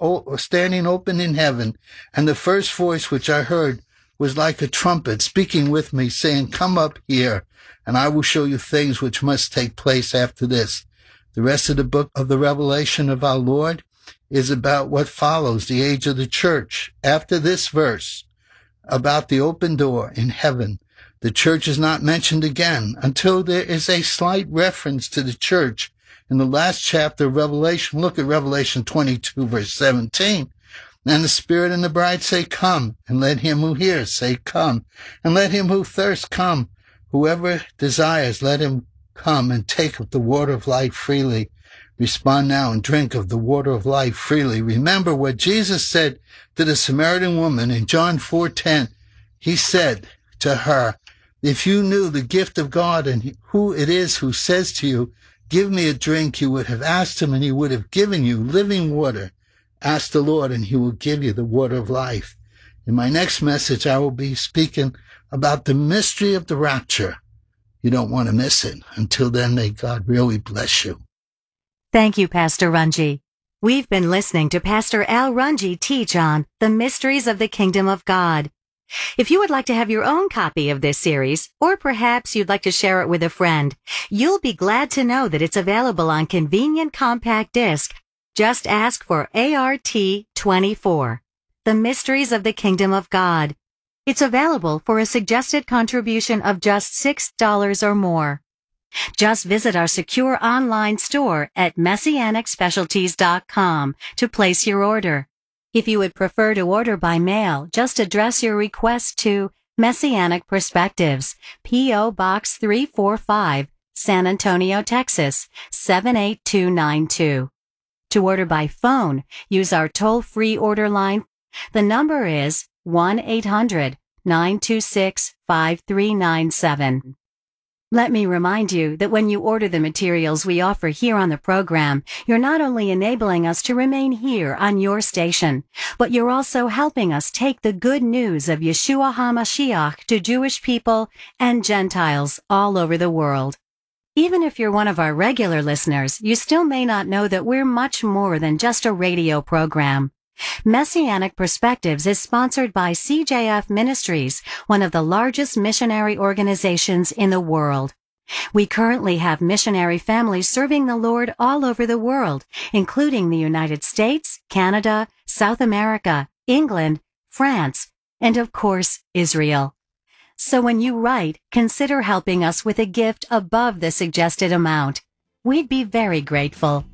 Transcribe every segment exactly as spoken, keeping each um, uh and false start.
o- standing open in heaven, and the first voice which I heard was like a trumpet speaking with me, saying, "Come up here, and I will show you things which must take place after this." The rest of the book of the Revelation of our Lord is about what follows, the age of the church. After this verse about the open door in heaven, the church is not mentioned again until there is a slight reference to the church in the last chapter of Revelation. Look at Revelation twenty-two, verse seventeen. "And the Spirit and the bride say, Come, and let him who hears say, Come, and let him who thirsts come. Whoever desires, let him come and take of the water of life freely." Respond now and drink of the water of life freely. Remember what Jesus said to the Samaritan woman in John four ten. He said to her, "If you knew the gift of God and who it is who says to you, 'Give me a drink,' you would have asked him, and he would have given you living water. Ask the Lord, and he will give you the water of life." In my next message, I will be speaking about the mystery of the rapture. You don't want to miss it. Until then, may God really bless you. Thank you, Pastor Runge. We've been listening to Pastor Al Runge teach on the mysteries of the kingdom of God. If you would like to have your own copy of this series, or perhaps you'd like to share it with a friend, you'll be glad to know that it's available on convenient compact disc. Just ask for A R T twenty-four, The Mysteries of the Kingdom of God. It's available for a suggested contribution of just six dollars or more. Just visit our secure online store at messianic specialties dot com to place your order. If you would prefer to order by mail, just address your request to Messianic Perspectives, P O Box three forty-five, San Antonio, Texas, seven eight two nine two. To order by phone, use our toll-free order line. The number is one eight hundred nine two six five three nine seven. Let me remind you that when you order the materials we offer here on the program, you're not only enabling us to remain here on your station, but you're also helping us take the good news of Yeshua HaMashiach to Jewish people and Gentiles all over the world. Even if you're one of our regular listeners, you still may not know that we're much more than just a radio program. Messianic Perspectives is sponsored by C J F Ministries, one of the largest missionary organizations in the world. We currently have missionary families serving the Lord all over the world, including the United States, Canada, South America, England, France, and of course, Israel. So when you write, consider helping us with a gift above the suggested amount. We'd be very grateful.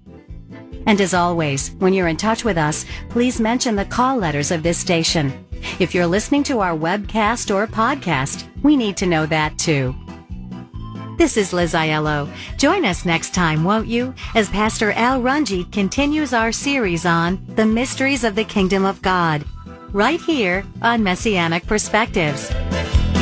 And as always, when you're in touch with us, please mention the call letters of this station. If you're listening to our webcast or podcast, we need to know that too. This is Liz Aiello. Join us next time, won't you, as Pastor Al Runge continues our series on the mysteries of the kingdom of God, right here on Messianic Perspectives.